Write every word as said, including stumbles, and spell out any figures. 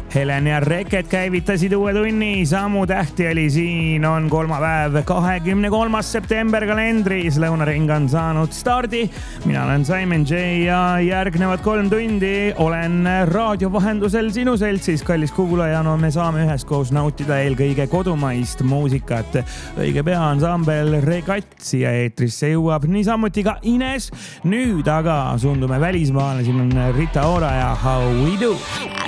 Helen ja Reket käivitasid uue tunni, sammu tähti oli siin, on kolmapäev, kahekümne kolmas september kalendris, lõunaring on saanud stardi. Mina olen Simon J ja järgnevad kolm tundi olen raadio vahendusel sinu seltsis, kallis kuulaja, no me saame üheskoos nautida eelkõige kodumaist muusikat. Õige pea ansambel Regatt siia eetrisse jõuab, niisamuti ka Ines. Nüüd aga suundume välismaale, siin on Rita Ora ja How We Do.